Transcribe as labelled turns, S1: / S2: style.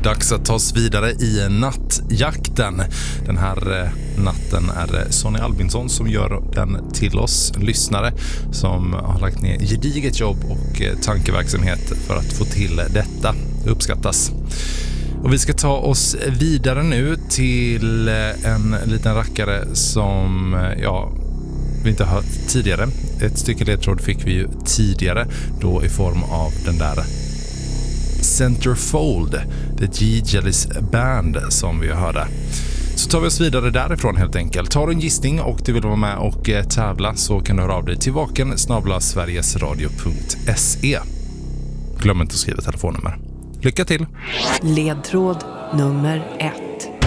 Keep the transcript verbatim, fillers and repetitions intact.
S1: Dags att ta oss vidare i nattjakten. Den här natten är det Sonny Albinsson som gör den till oss lyssnare, som har lagt ner gediget jobb och tankeverksamhet för att få till detta. Det uppskattas. Och vi ska ta oss vidare nu till en liten rackare som ja, vi inte har hört tidigare. Ett stycke ledtråd fick vi ju tidigare, då i form av den där Centerfold, The G. Jellies Band som vi hörde. Så tar vi oss vidare därifrån helt enkelt. Tar du en gissning och du vill vara med och tävla, så kan du höra av dig till vaken snabel-a sverigesradio punkt se. Glöm inte att skriva telefonnummer. Lycka till!
S2: Ledtråd nummer ett.